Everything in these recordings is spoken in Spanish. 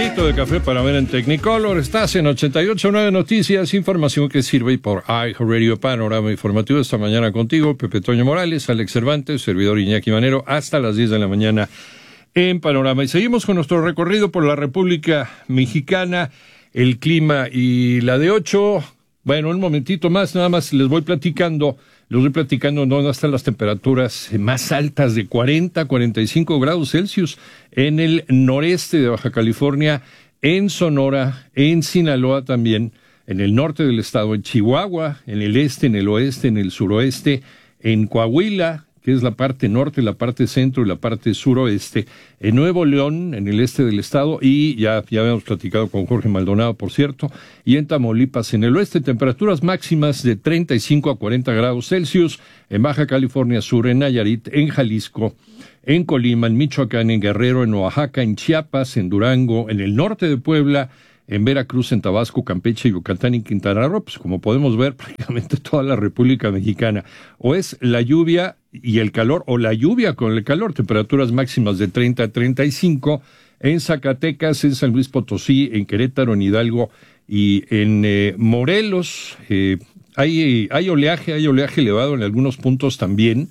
Traguito de café para ver en Technicolor. Estás en 88.9 Noticias, información que sirve por iHeartRadio, panorama informativo esta mañana contigo, Pepe Toño Morales, Alex Cervantes, servidor Iñaki Manero, hasta las 10 de la mañana en Panorama. Y seguimos con nuestro recorrido por la República Mexicana, el clima y la de 8. Bueno, un momentito más, nada más les voy platicando dónde están las temperaturas más altas de 40, 45 grados Celsius en el noreste de Baja California, en Sonora, en Sinaloa también, en el norte del estado, en Chihuahua, en el este, en el oeste, en el suroeste, en Coahuila, que es la parte norte, la parte centro y la parte suroeste, en Nuevo León, en el este del estado, y ya habíamos platicado con Jorge Maldonado, por cierto, y en Tamaulipas, en el oeste, temperaturas máximas de 35 a 40 grados Celsius, en Baja California Sur, en Nayarit, en Jalisco, en Colima, en Michoacán, en Guerrero, en Oaxaca, en Chiapas, en Durango, en el norte de Puebla, en Veracruz, en Tabasco, Campeche, Yucatán y Quintana Roo, pues como podemos ver, prácticamente toda la República Mexicana. O es la lluvia y el calor, o la lluvia con el calor, temperaturas máximas de 30 a 35, en Zacatecas, en San Luis Potosí, en Querétaro, en Hidalgo y en Morelos. Hay oleaje elevado en algunos puntos también,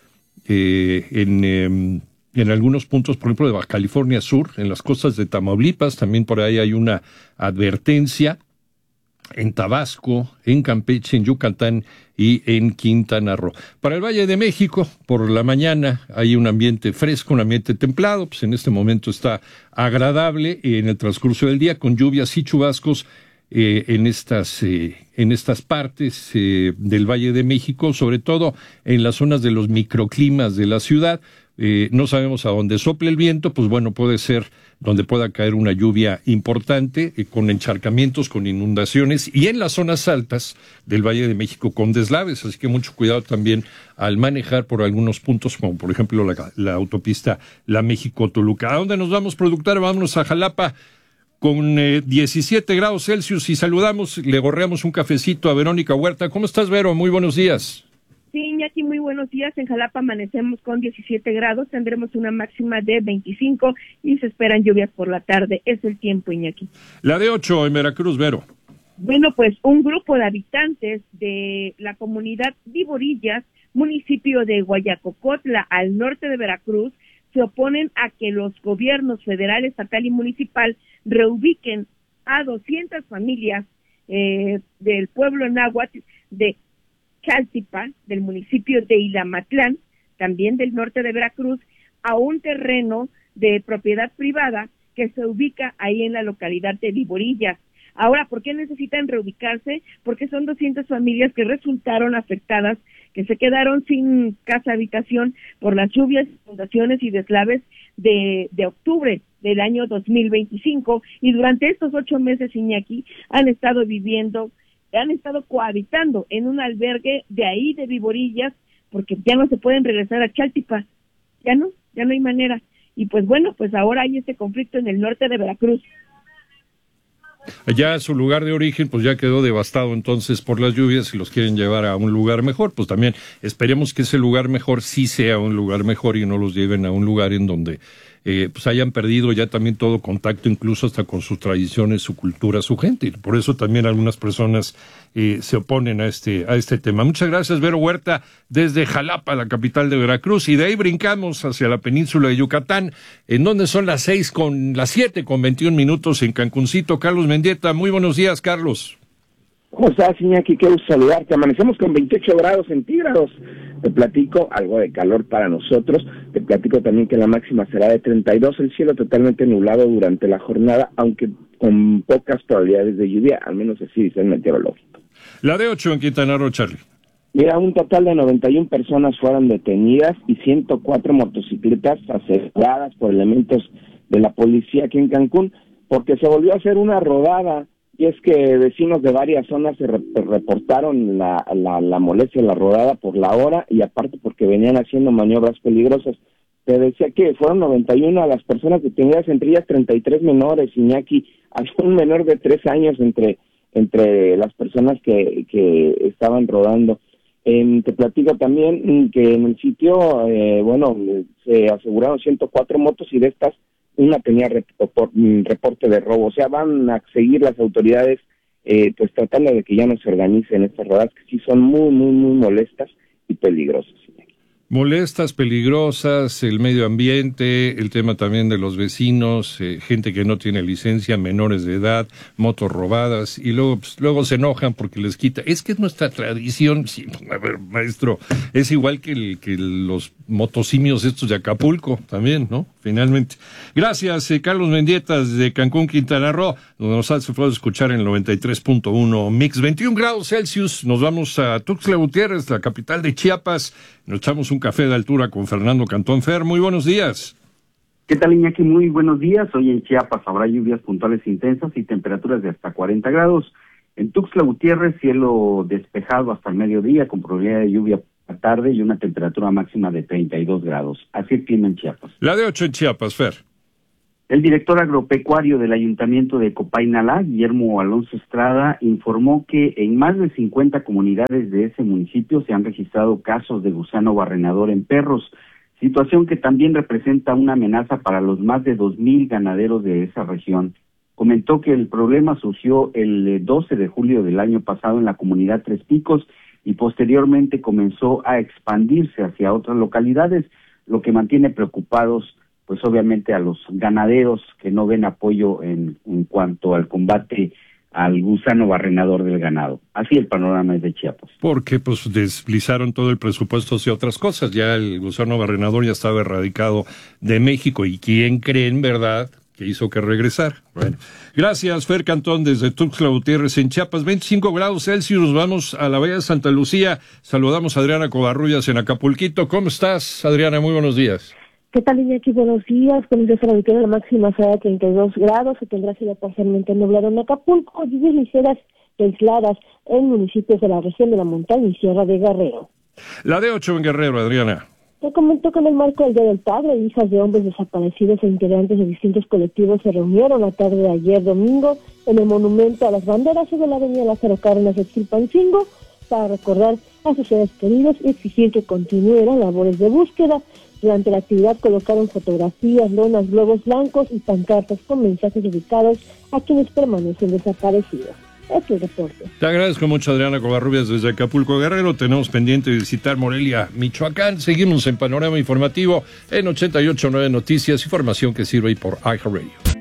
en algunos puntos, por ejemplo, de Baja California Sur, en las costas de Tamaulipas, también por ahí hay una advertencia, en Tabasco, en Campeche, en Yucatán y en Quintana Roo. Para el Valle de México, por la mañana hay un ambiente fresco, un ambiente templado, pues en este momento está agradable en el transcurso del día, con lluvias y chubascos en estas partes del Valle de México, sobre todo en las zonas de los microclimas de la ciudad. No sabemos a dónde sople el viento, pues bueno, puede ser donde pueda caer una lluvia importante, con encharcamientos, con inundaciones, y en las zonas altas del Valle de México con deslaves, así que mucho cuidado también al manejar por algunos puntos, como por ejemplo la autopista La México-Toluca. ¿A dónde nos vamos, productora? Vámonos a Jalapa con 17 grados Celsius y saludamos, le gorreamos un cafecito a Verónica Huerta. ¿Cómo estás, Vero? Muy buenos días. Sí, Iñaki, muy buenos días. En Jalapa amanecemos con 17 grados, tendremos una máxima de 25 y se esperan lluvias por la tarde. Es el tiempo, Iñaki. La de 8 en Veracruz, Vero. Bueno, pues un grupo de habitantes de la comunidad Viborillas, municipio de Guayacocotla, al norte de Veracruz, se oponen a que los gobiernos federal, estatal y municipal reubiquen a 200 familias del pueblo náhuatl de Chaltipa, del municipio de Ilamatlán, también del norte de Veracruz, a un terreno de propiedad privada que se ubica ahí en la localidad de Viborillas. Ahora, ¿por qué necesitan reubicarse? Porque son 200 familias que resultaron afectadas, que se quedaron sin casa habitación por las lluvias, inundaciones y deslaves de octubre del año 2025, y durante estos 8 meses, Iñaki, han estado cohabitando en un albergue de ahí de Viborillas, porque ya no se pueden regresar a Chaltipa, ya no hay manera. Y pues bueno, pues ahora hay este conflicto en el norte de Veracruz. Allá su lugar de origen pues ya quedó devastado entonces por las lluvias y los quieren llevar a un lugar mejor, pues también esperemos que ese lugar mejor sí sea un lugar mejor y no los lleven a un lugar en donde pues hayan perdido ya también todo contacto, incluso hasta con sus tradiciones, su cultura, su gente. Y por eso también algunas personas se oponen a este tema. Muchas gracias, Vero Huerta, desde Jalapa, la capital de Veracruz, y de ahí brincamos hacia la península de Yucatán, en donde son las 7:21 en Cancuncito. Carlos Mendieta, muy buenos días, Carlos. ¿Cómo estás, Iñaki? Qué gusto saludarte. Amanecemos con 28 grados centígrados. Te platico algo de calor para nosotros. Te platico también que la máxima será de 32. El cielo totalmente nublado durante la jornada, aunque con pocas probabilidades de lluvia, al menos así dice el meteorológico. La de 8 en Quintana Roo, Charlie. Mira, un total de 91 personas fueron detenidas y 104 motocicletas aseguradas por elementos de la policía aquí en Cancún, porque se volvió a hacer una rodada. Y es que vecinos de varias zonas se reportaron la molestia de la rodada por la hora y aparte porque venían haciendo maniobras peligrosas. Te decía que fueron 91 a las personas detenidas, entre ellas 33 menores, Iñaki. Había un menor de 3 años entre las personas que estaban rodando. Te platico también que en el sitio, se aseguraron 104 motos y de estas una tenía reporte de robo. O sea, van a seguir las autoridades pues tratando de que ya no se organicen estas rodadas, que sí son muy, muy, muy molestas y peligrosas. Molestas, peligrosas, el medio ambiente, el tema también de los vecinos, gente que no tiene licencia, menores de edad, motos robadas, y luego se enojan porque les quita. Es que es nuestra tradición. Sí, a ver, maestro, es igual que los motosimios estos de Acapulco también, ¿no? Finalmente. Gracias, Carlos Mendietas de Cancún, Quintana Roo, donde nos hace favor de escuchar en el 93.1 Mix. 21 grados Celsius, nos vamos a Tuxtla Gutiérrez, la capital de Chiapas. Nos echamos un café de altura con Fernando Cantón. Fer, muy buenos días. ¿Qué tal, Iñaki? Muy buenos días. Hoy en Chiapas habrá lluvias puntuales intensas y temperaturas de hasta 40 grados. En Tuxtla Gutiérrez, cielo despejado hasta el mediodía, con probabilidad de lluvia a la tarde y una temperatura máxima de 32 grados. Así el clima en Chiapas. La de 8 en Chiapas, Fer. El director agropecuario del Ayuntamiento de Copainalá, Guillermo Alonso Estrada, informó que en más de 50 comunidades de ese municipio se han registrado casos de gusano barrenador en perros, situación que también representa una amenaza para los más de 2,000 ganaderos de esa región. Comentó que el problema surgió el 12 de julio del año pasado en la comunidad Tres Picos y posteriormente comenzó a expandirse hacia otras localidades, lo que mantiene preocupados pues obviamente a los ganaderos que no ven apoyo en cuanto al combate al gusano barrenador del ganado. Así el panorama es de Chiapas. Porque pues deslizaron todo el presupuesto hacia otras cosas. Ya el gusano barrenador ya estaba erradicado de México. ¿Y quién creen, verdad, que hizo que regresar? Bueno, gracias, Fer Cantón, desde Tuxtla Gutiérrez en Chiapas. 25 grados Celsius, nos vamos a la Bahía de Santa Lucía. Saludamos a Adriana Covarrubias en Acapulquito. ¿Cómo estás, Adriana? Muy buenos días. ¿Qué tal, Iñaki? Buenos días. Con el de la máxima será de 32 grados. Se tendrá cielo parcialmente nublado en Acapulco. Lluvias ligeras y aisladas en municipios de la región de la montaña y Sierra de Guerrero. La de 8 en Guerrero, Adriana. Te comentó que en el marco del Día del Padre, hijas de hombres desaparecidos e integrantes de distintos colectivos se reunieron la tarde de ayer domingo en el Monumento a las Banderas sobre la avenida Lázaro Cárdenas de Chilpancingo para recordar a sus seres queridos y exigir que continúen las labores de búsqueda. Durante la actividad colocaron fotografías, lonas, globos blancos y pancartas con mensajes dedicados a quienes permanecen desaparecidos. Este es el reporte. Te agradezco mucho, Adriana Covarrubias, desde Acapulco, Guerrero. Tenemos pendiente de visitar Morelia, Michoacán. Seguimos en Panorama Informativo en 88.9 Noticias, información que sirve ahí por iHeartRadio.